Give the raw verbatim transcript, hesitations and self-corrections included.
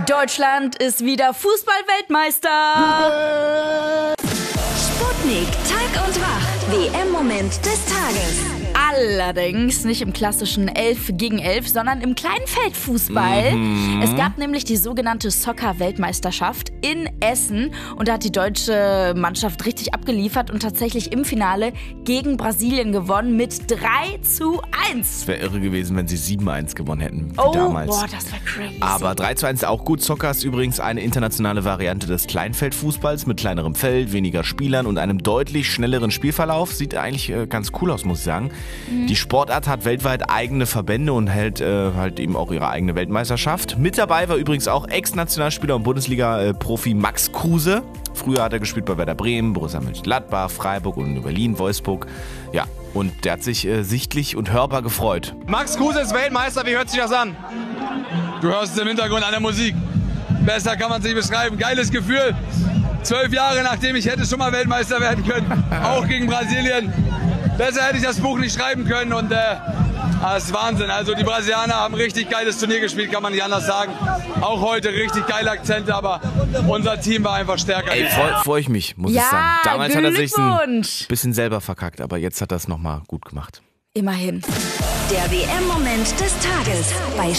Deutschland ist wieder Fußball-Weltmeister. Sputnik, Tag und Wach. W M-Moment des Tages. Allerdings nicht im klassischen elf gegen elf, sondern im Kleinfeldfußball. Mhm. Es gab nämlich die sogenannte Soccer-Weltmeisterschaft in Essen und da hat die deutsche Mannschaft richtig abgeliefert und tatsächlich im Finale gegen Brasilien gewonnen mit drei zu eins. Es wäre irre gewesen, wenn sie sieben eins gewonnen hätten, wie oh, damals. Boah, das wäre crazy. Aber drei zu eins ist auch gut. Soccer ist übrigens eine internationale Variante des Kleinfeldfußballs mit kleinerem Feld, weniger Spielern und einem deutlich schnelleren Spielverlauf. Sieht eigentlich äh, ganz cool aus, muss ich sagen. Mhm. Die Sportart hat weltweit eigene Verbände und hält äh, halt eben auch ihre eigene Weltmeisterschaft. Mit dabei war übrigens auch Ex-Nationalspieler und Bundesliga-Profi Max Kruse. Früher hat er gespielt bei Werder Bremen, Borussia Mönchengladbach, Freiburg und Berlin, Wolfsburg. Ja, und der hat sich äh, sichtlich und hörbar gefreut. Max Kruse ist Weltmeister, wie hört sich das an? Du hörst es im Hintergrund an der Musik. Besser kann man es nicht beschreiben. Geiles Gefühl. Zwölf Jahre nachdem ich hätte schon mal Weltmeister werden können. Auch gegen Brasilien. Besser hätte ich das Buch nicht schreiben können und äh, das ist Wahnsinn. Also die Brasilianer haben richtig geiles Turnier gespielt, kann man nicht anders sagen. Auch heute richtig geile Akzente, aber unser Team war einfach stärker. Ey, freue freu ich mich, muss ja, ich sagen. Damals hat er sich ein Glückwunsch. bisschen selber verkackt, aber jetzt hat er es nochmal gut gemacht. Immerhin. Der W M-Moment des Tages bei